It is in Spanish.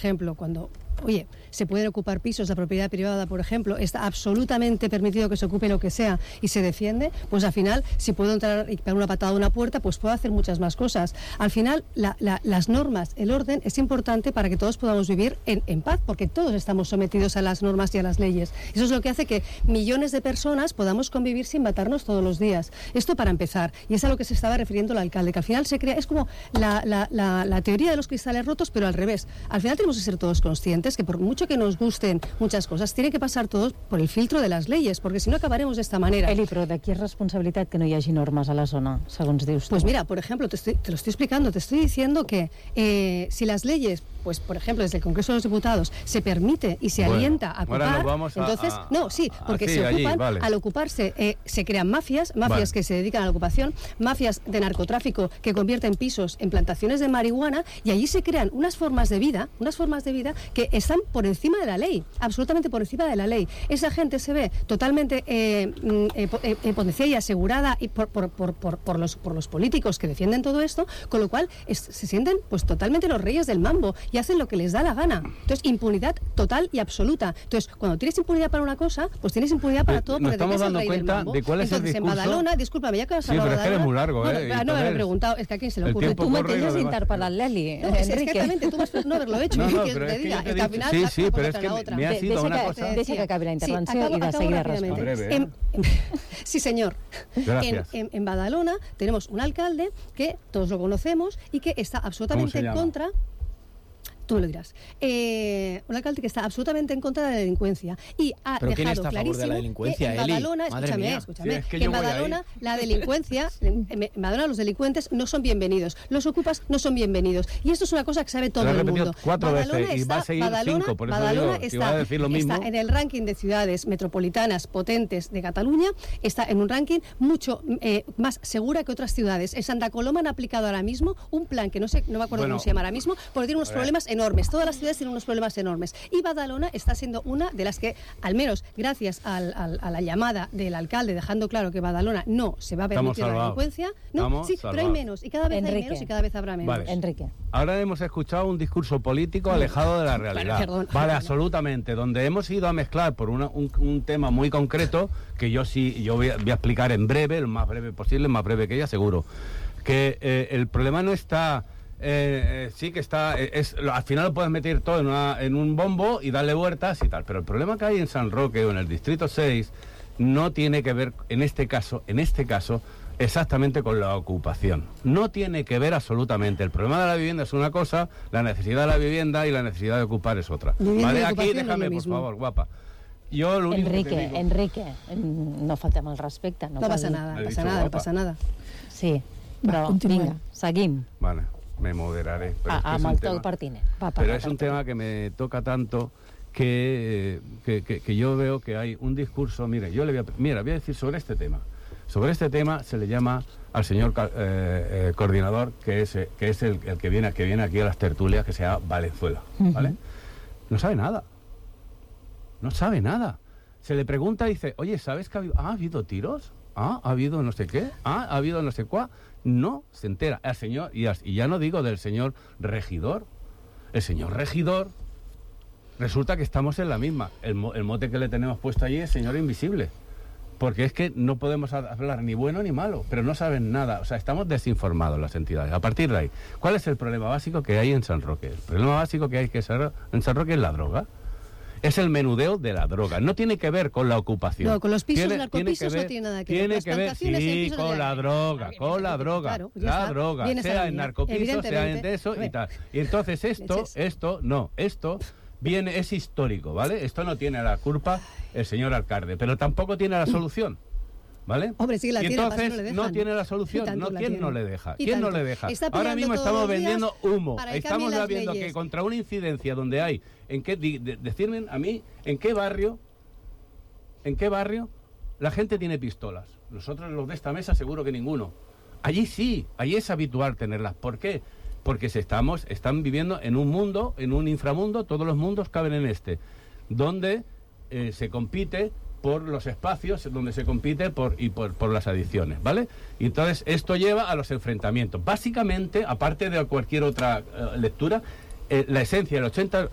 ejemplo, cuando... Oye, se pueden ocupar pisos de propiedad privada, por ejemplo, está absolutamente permitido que se ocupe lo que sea y se defiende, pues al final, si puedo entrar y pegar una patada a una puerta, pues puedo hacer muchas más cosas. Al final, las normas, el orden es importante para que todos podamos vivir en paz, porque todos estamos sometidos a las normas y a las leyes. Eso es lo que hace que millones de personas podamos convivir sin matarnos todos los días. Esto para empezar, y es a lo que se estaba refiriendo el alcalde, que al final se crea, es como la teoría de los cristales rotos, pero al revés. Al final tenemos que ser todos conscientes que por mucho que nos gusten muchas cosas, tiene que pasar todos por el filtro de las leyes, porque si no acabaremos de esta manera. Eli, però de qui és responsabilitat que no hi hagi normes a la zona, segons dius tu? Pues mira, por ejemplo, te lo estoy explicando, te estoy diciendo que si las leyes, pues por ejemplo, desde el Congreso de los Diputados se permite y se alienta a ocupar, entonces, porque se ocupan, allí, vale. Al ocuparse se crean mafias vale. Que se dedican a la ocupación, mafias de narcotráfico que convierten pisos en plantaciones de marihuana, y allí se crean unas formas de vida que están por encima de la ley, absolutamente por encima de la ley. Esa gente se ve totalmente potenciada y asegurada y por los políticos que defienden todo esto, con lo cual se sienten pues totalmente los reyes del mambo y hacen lo que les da la gana. Entonces, impunidad total y absoluta. Entonces, cuando tienes impunidad para una cosa, pues tienes impunidad para todo, porque te crees el rey del mambo. De cuál es entonces, el discurso... en Badalona, discúlpame, ya que vas a hablar de Badalona... Sí, pero es que eres muy largo, No me he preguntado, es que a quién se le ocurre. Tu mateix has interpel·lat l'Eli, Enrique. Exactamente, tú vas no haberlo hecho. Pero es que yo te he dicho... Sí, pero es que me ha sido una cosa... Deixa que acabi la intervenció y de seguida responde. Sí, señor. Gracias. En Badalona tenemos un alcalde que todos lo conocemos y que está absolutamente en contra... Tú me lo dirás. Un alcalde que está absolutamente en contra de la delincuencia y ha ¿Pero quién dejado está a favor de la delincuencia, que en Badalona, escúchame, Sí, es que que en Badalona la delincuencia, en Badalona los delincuentes no son bienvenidos, los ocupas no son bienvenidos, y esto es una cosa que sabe todo el mundo. 4 veces y va a seguir 5, por eso Badalona digo, iba a decir lo mismo. Está en el ranking de ciudades metropolitanas potentes de Cataluña, está en un ranking mucho más segura que otras ciudades. En Santa Coloma han aplicado ahora mismo un plan que no me acuerdo cómo se llama ahora mismo, porque tiene unos problemas enormes. Todas las ciudades tienen unos problemas enormes. Y Badalona está siendo una de las que, al menos gracias a la llamada del alcalde, dejando claro que Badalona no se va a permitir la delincuencia. No, sí, pero hay menos. Y cada vez hay menos y cada vez habrá menos. Vale. Enrique. Ahora hemos escuchado un discurso político alejado de la realidad. Perdón. Vale, absolutamente. Donde hemos ido a mezclar por un tema muy concreto, que yo voy a explicar en breve, lo más breve posible, más breve que ella, seguro. Que el problema no está... sí que está, al final lo puedes meter todo en un bombo y darle vueltas y tal, pero el problema que hay en San Roque o en el Distrito 6 no tiene que ver, en este caso, exactamente con la ocupación. No tiene que ver absolutamente. El problema de la vivienda es una cosa, la necesidad de la vivienda y la necesidad de ocupar es otra. ¿Vale? Aquí déjame, por favor, guapa. Yo lo único que digo... Enrique, no faltem al respecte. No passa nada. Sí, però vinga, seguim. Vale. Me moderaré. Pero amb el teu pertinent. Pero es un tema que me toca tanto que yo veo que hay un discurso. Mire, yo voy a decir sobre este tema. Sobre este tema se le llama al señor coordinador, que es el que viene aquí a las tertulias, que se llama Valenzuela, ¿vale? No sabe nada. No sabe nada. Se le pregunta y dice, oye, ¿sabes que ha habido tiros? ¿Ha habido no sé qué? ¿Ha habido no sé cuál? No se entera. El señor, y ya no digo del señor regidor. El señor regidor, resulta que estamos en la misma. El mote que le tenemos puesto allí es señor invisible. Porque es que no podemos hablar ni bueno ni malo, pero no saben nada. O sea, estamos desinformados las entidades. A partir de ahí, ¿cuál es el problema básico que hay en San Roque? El problema básico que hay en San Roque es la droga. Es el menudeo de la droga. No tiene que ver con la ocupación. No, con los pisos, narcopisos no tiene nada que ver. Tiene que ver, sí, con la droga, Claro, la droga, sea en narcopisos, sea en eso y tal. Y entonces esto es histórico, ¿vale? Esto no tiene la culpa el señor alcalde, pero tampoco tiene la solución. ¿Vale? Hombre, sí que la y tiene, entonces no tiene la solución. ¿Quién no le deja? ¿Quién no le deja? Ahora mismo estamos vendiendo humo. Estamos viendo que contra una incidencia donde hay, decirme a mí, ¿en qué barrio la gente tiene pistolas? Nosotros los de esta mesa seguro que ninguno. Allí sí, allí es habitual tenerlas. ¿Por qué? Porque están viviendo en un mundo, en un inframundo, todos los mundos caben en donde se compite por los espacios, donde se compite por las adicciones, ¿vale? Y entonces esto lleva a los enfrentamientos. Básicamente, aparte de cualquier otra lectura, la esencia, el